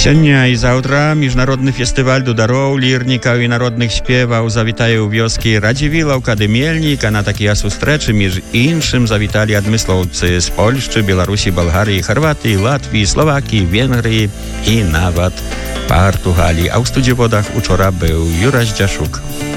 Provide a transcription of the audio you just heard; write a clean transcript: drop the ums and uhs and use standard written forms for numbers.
Сёння і заўтра міжнародны фестываль дудароў, лірнікаў і народных спеваў завітае ў вёскі Радзівілаўка ды Мельнік, а на такія сустрэчы між іншым завіталі адмыслоўцы з Польшчы, Беларусі, Балгарыі, Харватыі, Латвіі, Славакіі, Венгрыі і нават Партугаліі. А ў студзіводах учора быў Юрась Дзяшук.